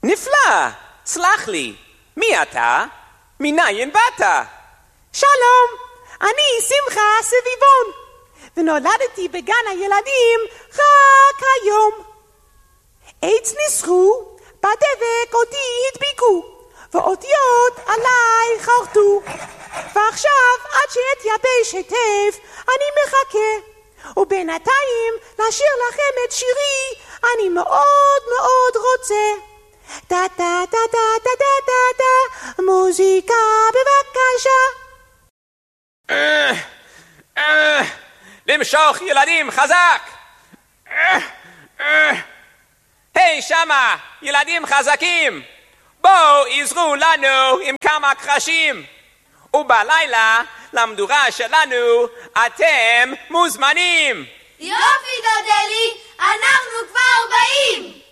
נפלא, סלח לי, מי אתה? מניין באת? שלום, אני שמחה סביבון, ונולדתי בגן הילדים רק היום. עץ ניסחו, בדבק אותי הדביקו, ואותיות עליי חרטו, ועכשיו עד שאתייבש היטב אני מחכה, ובינתיים לשיר לכם את שירי אני מאוד מאוד רוצה. דה דה דה דה דה דה דה דה, מוזיקה בבקשה. למשוך ילדים חזק! היי שמה, ילדים חזקים! בואו עזרו לנו עם כמה קרשים! ובלילה למדורה שלנו אתם מוזמנים! יופי דודלי, אנחנו כבר באים!